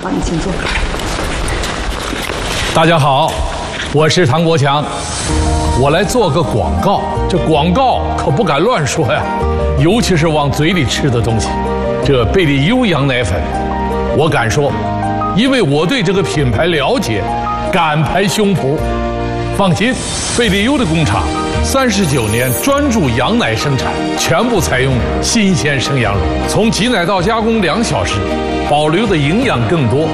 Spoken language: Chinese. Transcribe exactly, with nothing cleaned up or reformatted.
好，你请坐。 大家好，我是唐国强，我来做个广告。这广告可不敢乱说呀，尤其是往嘴里吃的东西。这贝利优羊奶粉，我敢说，因为我对这个品牌了解，敢拍胸脯。放心，贝利优的工厂三十九年专注羊奶生产，全部采用新鲜生羊乳，从挤奶到加工两小时，保留的营养更多，